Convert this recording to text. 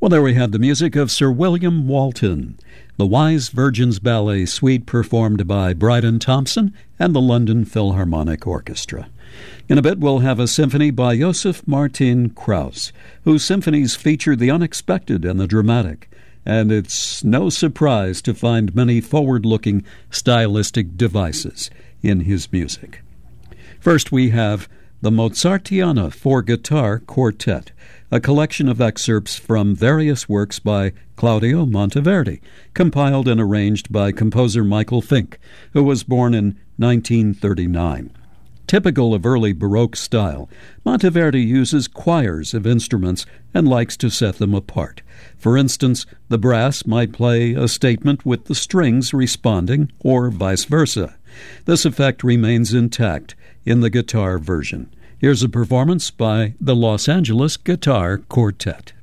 Well, there we had the music of Sir William Walton, the Wise Virgin's Ballet Suite performed by Bryden Thompson and the London Philharmonic Orchestra. In a bit, we'll have a symphony by Josef Martin Krauss, whose symphonies feature the unexpected and the dramatic, and it's no surprise to find many forward-looking stylistic devices in his music. First, we have the Mozartiana for Guitar Quartet, a collection of excerpts from various works by Claudio Monteverdi, compiled and arranged by composer Michael Fink, who was born in 1939. Typical of early Baroque style, Monteverdi uses choirs of instruments and likes to set them apart. For instance, the brass might play a statement with the strings responding, or vice versa. This effect remains intact in the guitar version. Here's a performance by the Los Angeles Guitar Quartet.